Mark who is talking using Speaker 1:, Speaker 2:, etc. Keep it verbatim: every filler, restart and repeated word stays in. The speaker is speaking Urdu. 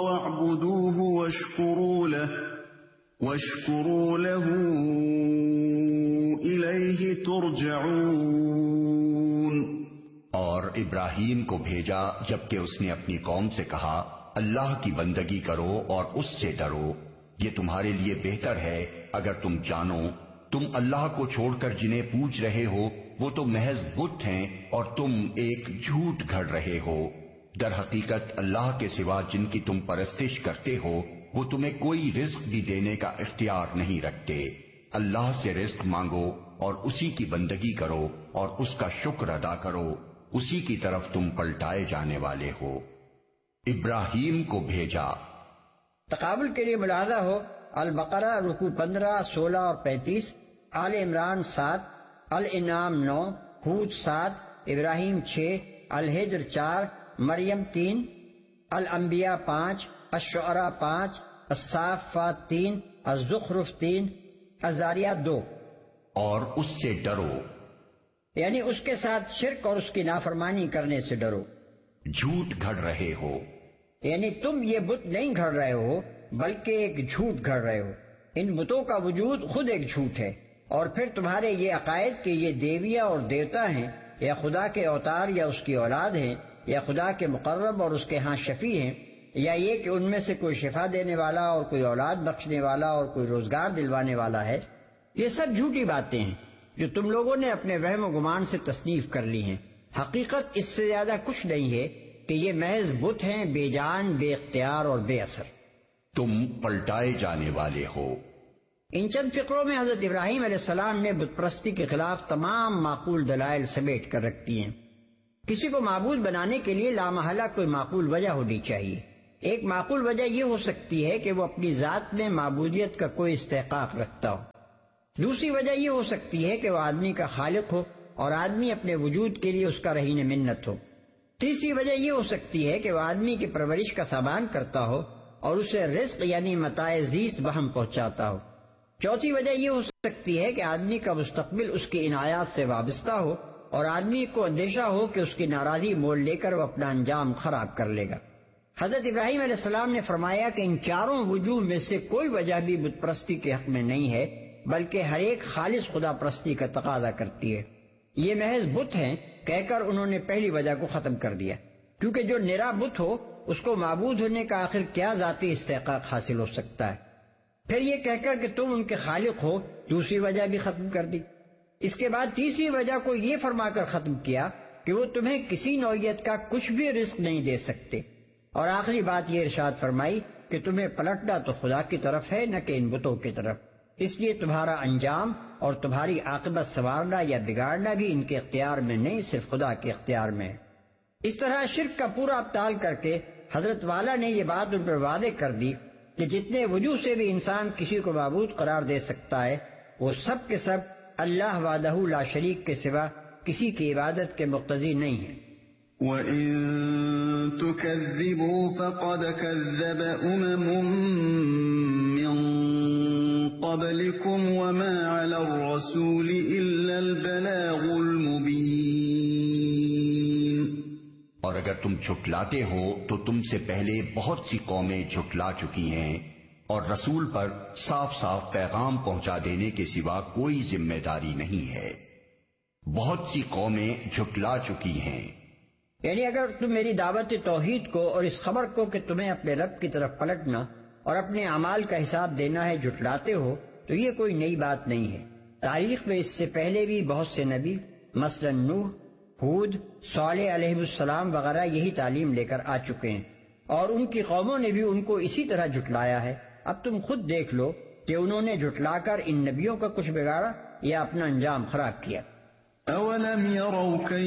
Speaker 1: واعبدوه واشكروا له واشكروا له إليه ترجعون۔
Speaker 2: اور ابراہیم کو بھیجا جبکہ اس نے اپنی قوم سے کہا اللہ کی بندگی کرو اور اس سے ڈرو، یہ تمہارے لیے بہتر ہے اگر تم جانو تم اللہ کو چھوڑ کر جنہیں پوج رہے ہو وہ تو محض بت ہیں اور تم ایک جھوٹ گھڑ رہے ہو۔ در حقیقت اللہ کے سوا جن کی تم پرستش کرتے ہو وہ تمہیں کوئی رزق بھی دینے کا اختیار نہیں رکھتے۔ اللہ سے رزق مانگو اور اسی کی بندگی کرو اور اس کا شکر ادا کرو، اسی کی طرف تم پلٹائے جانے والے ہو۔ ابراہیم کو بھیجا،
Speaker 3: تقابل کے لیے ملاحظہ ہو البقرہ رکوع پندرہ، سولہ اور پینتیس، آل عمران سات، الانعام نو، ہود سات، ابراہیم چھ، الحجر چار، مریم تین، الانبیاء پانچ، الشعراء پانچ، الصافات تین، الزخرف تین، الذاریات دو۔
Speaker 2: اور اس سے ڈرو،
Speaker 3: یعنی اس کے ساتھ شرک اور اس کی نافرمانی کرنے سے ڈرو۔
Speaker 2: جھوٹ گھڑ رہے ہو،
Speaker 3: یعنی تم یہ بت نہیں گھڑ رہے ہو بلکہ ایک جھوٹ گھڑ رہے ہو۔ ان بتوں کا وجود خود ایک جھوٹ ہے، اور پھر تمہارے یہ عقائد کہ یہ دیویا اور دیوتا ہیں یا خدا کے اوتار یا اس کی اولاد ہیں یا خدا کے مقرب اور اس کے ہاں شفیع ہیں، یا یہ کہ ان میں سے کوئی شفا دینے والا اور کوئی اولاد بخشنے والا اور کوئی روزگار دلوانے والا ہے، یہ سب جھوٹی باتیں ہیں جو تم لوگوں نے اپنے وہم و گمان سے تصنیف کر لی ہیں۔ حقیقت اس سے زیادہ کچھ نہیں ہے کہ یہ محض بت ہیں، بے جان، بے اختیار اور بے اثر۔
Speaker 2: تم پلٹائے جانے والے ہو۔
Speaker 3: ان چند فقروں میں حضرت ابراہیم علیہ السلام نے بت پرستی کے خلاف تمام معقول دلائل سمیٹ کر رکھتی ہیں۔ کسی کو معبود بنانے کے لیے لامحالہ کوئی معقول وجہ ہونی چاہیے۔ ایک معقول وجہ یہ ہو سکتی ہے کہ وہ اپنی ذات میں معبودیت کا کوئی استحقاق رکھتا ہو۔ دوسری وجہ یہ ہو سکتی ہے کہ وہ آدمی کا خالق ہو اور آدمی اپنے وجود کے لیے اس کا رہین منت ہو۔ تیسری وجہ یہ ہو سکتی ہے کہ وہ آدمی کی پرورش کا سامان کرتا ہو اور اسے رزق یعنی متاع زیست بہم پہنچاتا ہو۔ چوتھی وجہ یہ ہو سکتی ہے کہ آدمی کا مستقبل اس کی عنایات سے وابستہ ہو اور آدمی کو اندیشہ ہو کہ اس کی ناراضی مول لے کر وہ اپنا انجام خراب کر لے گا۔ حضرت ابراہیم علیہ السلام نے فرمایا کہ ان چاروں وجوہ میں سے کوئی وجہ بھی بت پرستی کے حق میں نہیں ہے، بلکہ ہر ایک خالص خدا پرستی کا تقاضا کرتی ہے۔ یہ محض بت ہیں کہہ کر انہوں نے پہلی وجہ کو ختم کر دیا، کیونکہ جو نرا بت ہو اس کو معبود ہونے کا آخر کیا ذاتی استحقاق حاصل ہو سکتا ہے؟ پھر یہ کہہ کر کہ تم ان کے خالق ہو دوسری وجہ بھی ختم کر دی۔ اس کے بعد تیسری وجہ کو یہ فرما کر ختم کیا کہ وہ تمہیں کسی نوعیت کا کچھ بھی رزق نہیں دے سکتے، اور آخری بات یہ ارشاد فرمائی کہ تمہیں پلٹنا تو خدا کی طرف ہے نہ کہ ان بتوں کی طرف، اس لیے تمہارا انجام اور تمہاری عاقبت سنوارنا یا بگاڑنا بھی ان کے اختیار میں نہیں، صرف خدا کے اختیار میں ہے۔ اس طرح شرک کا پورا ابطال کر کے حضرت والا نے یہ بات ان پر واضح کر دی کہ جتنے وجوہ سے بھی انسان کسی کو معبود قرار دے سکتا ہے وہ سب کے سب اللہ وحدہ لا شریک کے سوا کسی کی عبادت کے مقتضی نہیں ہیں۔
Speaker 1: وَإِن تُكَذِّبُوا فَقَدْ كَذَّبَ أُمَمٌ مِّن قَبْلِكُمْ وَمَا عَلَى الرَّسُولِ إِلَّا الْبَلَاغُ الْمُبِينُ۔
Speaker 2: اور اگر تم جھٹلاتے ہو تو تم سے پہلے بہت سی قومیں جھٹلا چکی ہیں، اور رسول پر صاف صاف پیغام پہنچا دینے کے سوا کوئی ذمہ داری نہیں ہے۔ بہت سی قومیں جھٹلا چکی ہیں،
Speaker 3: یعنی اگر تم میری دعوت توحید کو اور اس خبر کو کہ تمہیں اپنے رب کی طرف پلٹنا اور اپنے اعمال کا حساب دینا ہے جھٹلاتے ہو تو یہ کوئی نئی بات نہیں ہے۔ تاریخ میں اس سے پہلے بھی بہت سے نبی مثلا نوح، ہود، صالح علیہ السلام وغیرہ یہی تعلیم لے کر آ چکے ہیں، اور ان کی قوموں نے بھی ان کو اسی طرح جھٹلایا ہے۔ اب تم خود دیکھ لو کہ انہوں نے جھٹلا کر ان نبیوں کا کچھ بگاڑا یا اپنا انجام خراب کیا۔
Speaker 1: اولم يروا